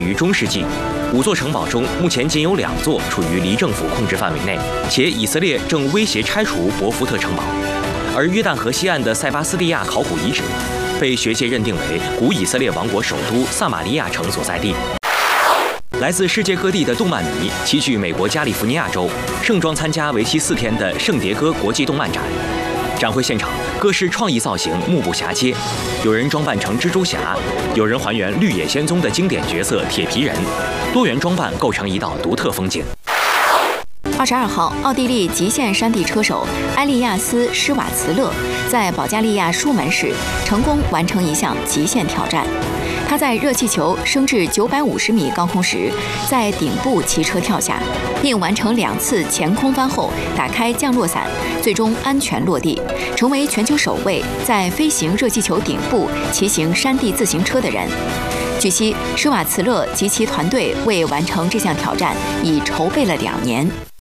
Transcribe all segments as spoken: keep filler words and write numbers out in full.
于中世纪，五座城堡中目前仅有两座处于离政府控制范围内，且以色列正威胁拆除博福特城堡。而约旦河西岸的塞巴斯蒂亚考古遗址，被学界认定为古以色列王国首都撒玛利亚城所在地。来自世界各地的动漫迷齐聚美国加利福尼亚州，盛装参加为期四天的圣迭戈国际动漫展。展会现场各式创意造型目不暇接，有人装扮成蜘蛛侠，有人还原《绿野仙踪》的经典角色铁皮人，多元装扮构成一道独特风景。 二十二号，奥地利极限山地车手埃利亚斯·施瓦茨勒在保加利亚舒门市成功完成一项极限挑战。他在热气球升至九百五十米高空时，在顶部骑车跳下，并完成两次前空翻后打开降落伞，最终安全落地，成为全球首位在飞行热气球顶部骑行山地自行车的人。据悉，施瓦茨勒及其团队为完成这项挑战已筹备了两年。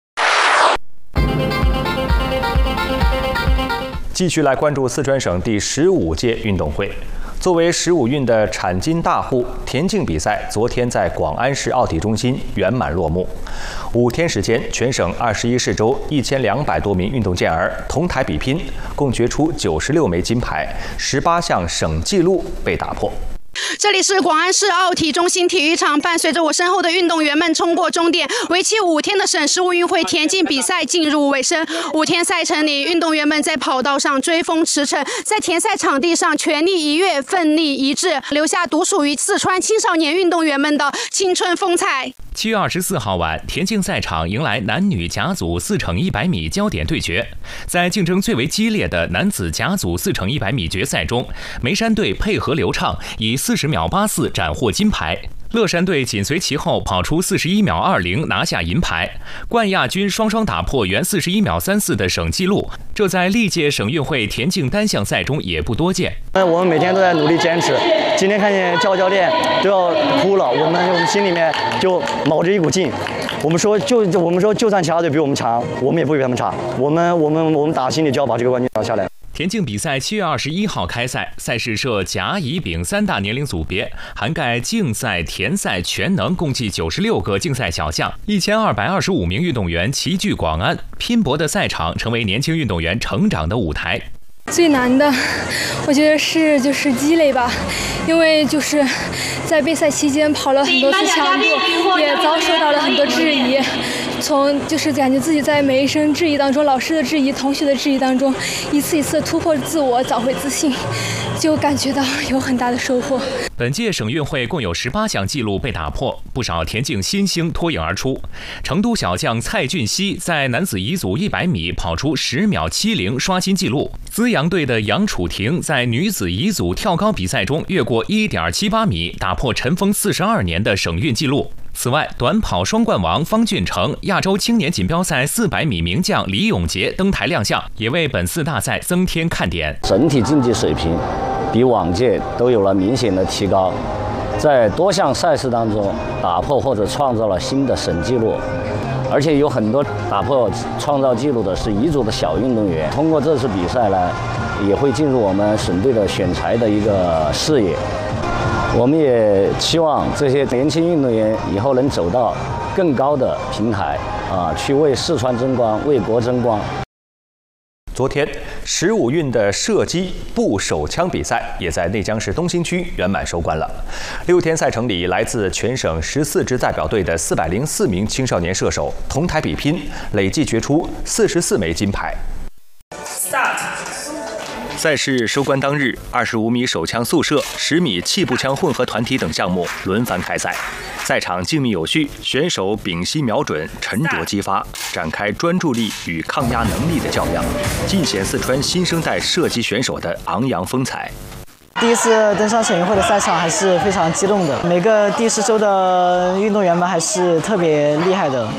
继续来关注四川省第十五届运动会。作为十五运的产金大户，田径比赛昨天在广安市奥体中心圆满落幕。五天时间，全省二十一市州一千两百多名运动健儿同台比拼，共决出九十六枚金牌，十八项省纪录被打破。 这里是广安市奥体中心体育场，伴随着我身后的运动员们冲过终点，为期五天的省十五运会田径比赛进入尾声。五天赛程里，运动员们在跑道上追风驰骋，在田赛场地上全力一跃，奋力一致，留下独属于四川青少年运动员们的青春风采。 七月二十四号晚，田径赛场迎来男女甲组四乘一百米焦点对决。在竞争最为激烈的男子甲组四乘一百米决赛中，眉山队配合流畅，以四十秒八四斩获金牌。乐山队紧随其后，跑出四十一秒二零拿下银牌。冠亚军双双打破原四十一秒三四的省纪录，这在历届省运会田径单项赛中也不多见。 我们每天都在努力坚持，今天看见教教练都要哭了，我们我们心里面就卯着一股劲。我们说就我们说就算其他队比我们强，我们也不比他们差。我们我们我们打心里就要把这个冠军拿下来。 田径比赛七月二十一号开赛，赛事设甲、乙、丙三大年龄组别，涵盖竞赛、田赛、全能，共计九十六个竞赛小项，一千二百二十五名运动员齐聚广安，拼搏的赛场成为年轻运动员成长的舞台。 最难的，我觉得是就是积累吧，因为就是在备赛期间跑了很多次强度，也遭受到了很多质疑。从就是感觉自己在每一声质疑当中，老师的质疑、同学的质疑当中，一次一次突破自我，找回自信，就感觉到有很大的收获。 本届省运会共有十八项纪录被打破，不少田径新星脱颖而出。成都小将蔡俊熙在男子乙组一百米跑出十秒七零，刷新纪录。资阳队的杨楚婷在女子乙组跳高比赛中越过一点七八米，打破尘封四十二年的省运纪录。此外，短跑双冠王方俊成、亚洲青年锦标赛四百米名将李永杰登台亮相，也为本次大赛增添看点。 整体竞技水平比往届都有了明显的提高，在多项赛事当中打破或者创造了新的省纪录，而且有很多打破创造纪录的是乙组的小运动员。通过这次比赛呢，也会进入我们省队的选材的一个视野。我们也期望这些年轻运动员以后能走到更高的平台啊，去为四川争光，为国争光。 昨天，十五运的射击步手枪比赛也在内江市东兴区圆满收官了。六天赛程里，来自全省十四支代表队的四百零四名青少年射手同台比拼，累计决出四十四枚金牌。Start。赛事收官当日，二十五米手枪速射、十米气步枪混合团体等项目轮番开赛。赛场静谧有序，选手屏息瞄准，沉着激发，展开专注力与抗压能力的较量，尽显四川新生代射击选手的昂扬风采。 第一次登上省运会的赛场还是非常激动的，每个第十周的运动员们还是特别厉害的。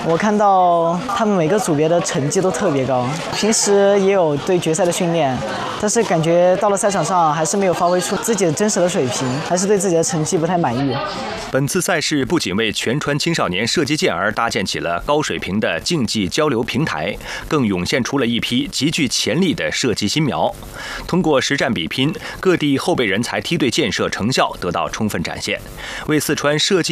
我看到他们每个组别的成绩都特别高，平时也有对决赛的训练，但是感觉到了赛场上还是没有发挥出自己的真实的水平，还是对自己的成绩不太满意。 本次赛事不仅为全川青少年射击界而搭建起了高水平的竞技交流平台，更涌现出了一批极具潜力的射击新苗。通过实战比拼，各地后备人才梯队建设成效得到充分展现，为四川射击